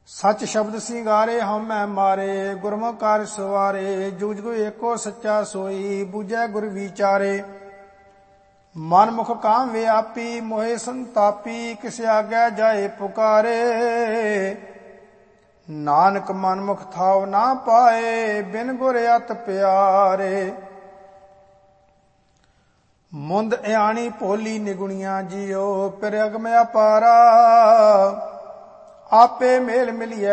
सच शब्द सिंगारे हम मैं मारे गुरमुख कार्य सवारे जुग जुग एको सच्चा सोई बूझै गुर विचारे मन मुख काम व्यापी मोहे संतापी किस आगे जाए पुकारे नानक मन मुख थाव ना पाए बिन गुर अत प्यारे मुंद इयाणी भोली निगुणिया जियो पिर अगम अपारा आपे मेल मिलिए